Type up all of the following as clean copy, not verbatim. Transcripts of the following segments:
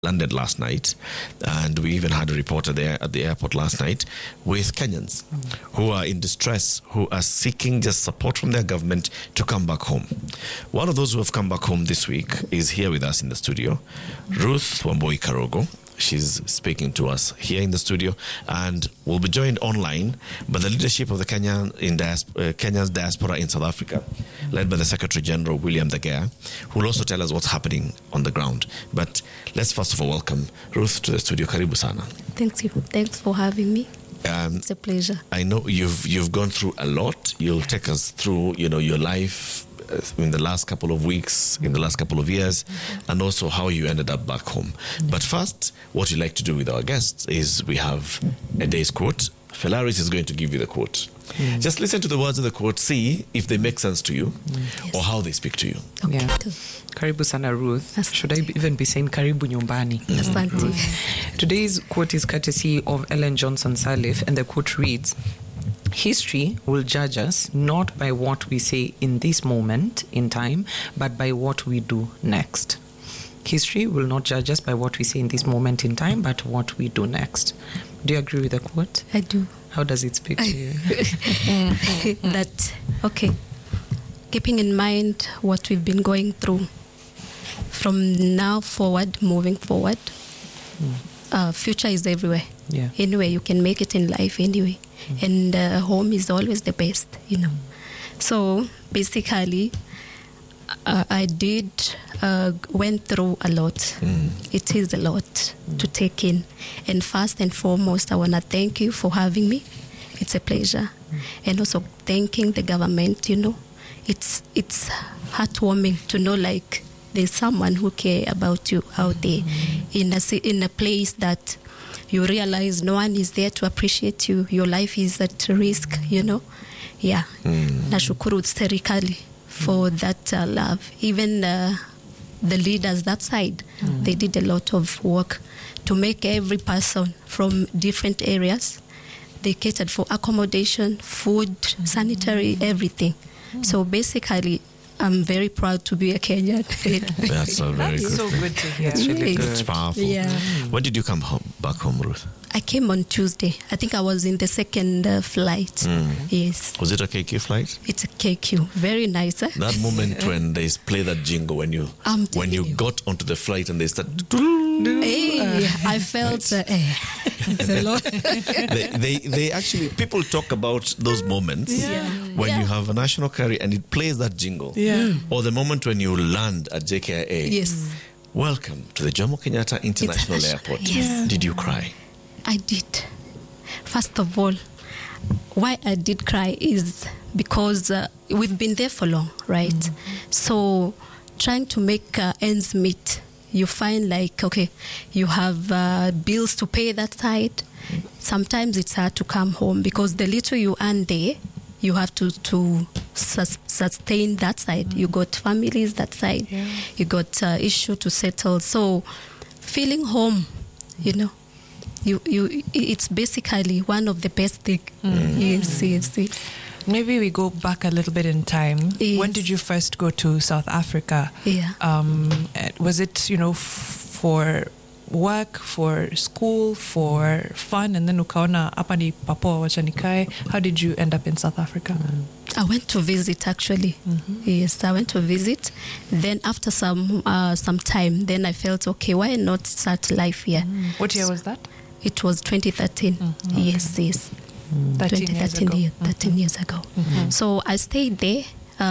landed last night, and we even had a reporter there at the airport last night with Kenyans who are in distress, who are seeking just support from their government to come back home. One of those who have come back home this week is here with us in the studio, Ruth Wambui Karogo. She's speaking to us here in the studio and will be joined online by the leadership of the Kenya's diaspora in South Africa, led by the Secretary General, William De Geer, who will also tell us what's happening on the ground. But let's first of all welcome Ruth to the studio. Karibu sana. Thanks you. Thanks for having me. It's a pleasure. I know you've gone through a lot. You'll take us through, your life in the last couple of weeks, in the last couple of years, and also how you ended up back home. But first, what we like to do with our guests is we have a day's quote. Felaris is going to give you the quote. Just listen to the words of the quote, see if they make sense to you or how they speak to you. Okay. Yeah. Karibu sana, Ruth. Asante. Should I even be saying Karibu nyumbani? Asante. Today's quote is courtesy of Ellen Johnson Sirleaf, and the quote reads, "History will judge us not by what we say in this moment in time, but by what we do next." History will not judge us by what we say in this moment in time, but what we do next. Do you agree with the quote? I do. How does it speak to you? Okay. Keeping in mind what we've been going through, from now forward, moving forward, future is everywhere. Yeah. Anyway, you can make it in life anyway. And home is always the best, So basically, I went through a lot. It is a lot to take in. And first and foremost, I want to thank you for having me. It's a pleasure. And also thanking the government, It's heartwarming to know there's someone who care about you out there in a place that you realize no one is there to appreciate you. Your life is at risk, Yeah. Nashukuru serikali for that love. Even the leaders that side, they did a lot of work to make every person from different areas. They catered for accommodation, food, sanitary, everything. So basically, I'm very proud to be a Kenyan. That's a very good so thing. good to hear. It's really good. It's powerful. Yeah. When did you come back home, Ruth? I came on Tuesday. I think I was in the second flight. Yes. Was it a KQ flight? It's a KQ. Very nice. That moment when they play that jingle, when you got onto the flight and they start... Hey, I felt it's a lot. they actually, people talk about those moments when you have a national carrier and it plays that jingle. Or the moment when you land at JKIA. Yes. Welcome to the Jomo Kenyatta International Airport. Yes. Did you cry? I did. First of all, why I did cry is because we've been there for long, right? So trying to make ends meet, you find you have bills to pay that side. Sometimes it's hard to come home because the little you earn there, you have to sustain that side. You got families that side. You got issue to settle. So feeling home, it's basically one of the best things. Yes. Maybe we go back a little bit in time. Yes. When did you first go to South Africa? Yeah. Was it, for work, for school, for fun, and then ukaona hapa ni papoa wacha nikae? How did you end up in South Africa? I went to visit actually. Yes, I went to visit. Then after some time, then I felt okay. Why not start life here? What year was that? It was 2013. Yes. 13 years ago. So I stayed there.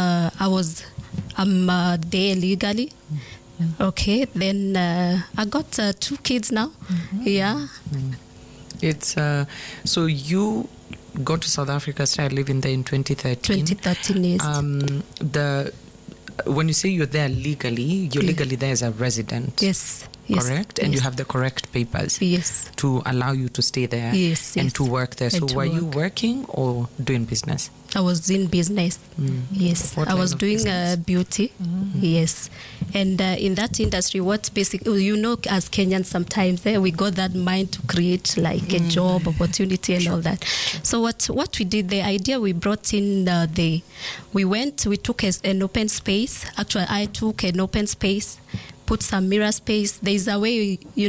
I'm there legally. Okay. Then I got 2 kids now. Yeah. It's so you got to South Africa, started living there in 2013. 2013, yes. When you say you're there legally, you're legally there as a resident. Yes. Correct? And you have the correct papers. Yes. To allow you to stay there. Yes. And to work there. So were you working or doing business? I was in business. Yes. What I was doing beauty. Yes. And in that industry, as Kenyans sometimes, we got that mind to create a job opportunity and all that. So what we did, the idea we brought in, we took an open space. Actually, I took an open space, put some mirror space. There's a way,